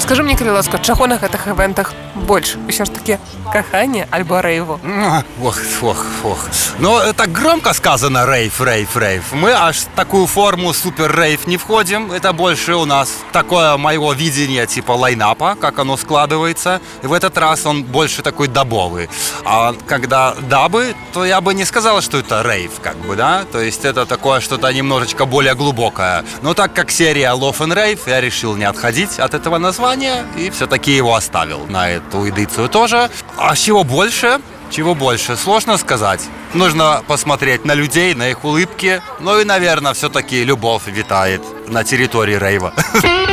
Скажи мне, калі ласка, чаго на гэтых івентах больш? Усё ж таки кахання альбо рэйву? Ох. Но это громко сказано, рейв. Мы аж в такую форму супер-рейв не входим. Это больше у нас такое моего видения типа лайнапа, как оно складывается. И в этот раз он больше такой дабовый. А когда дабы, то я бы не сказал, что это рейв, как бы, да? То есть это такое что-то немножечко более глубокое. Но так как серия Love and Rave, я решил не отходить от этого названия и все-таки его оставил на эту эдицию тоже. А чего больше? Сложно сказать. Нужно посмотреть на людей, на их улыбки. Ну и, наверное, все-таки любовь витает на территории рейва.